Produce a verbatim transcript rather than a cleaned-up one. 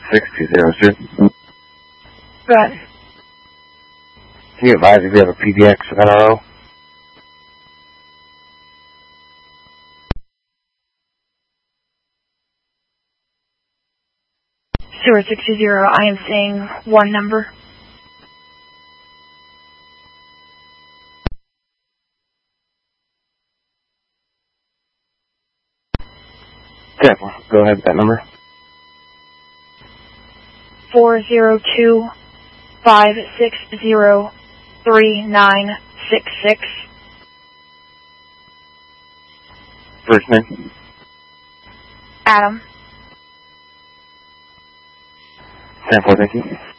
six two zero, sir. Right. Can you advise if you have a P B X N R O? Stewart six two zero, I am saying one number. Okay, well, go ahead with that number. Four zero two five six zero three nine six six. First name? Adam. ten four, thank you.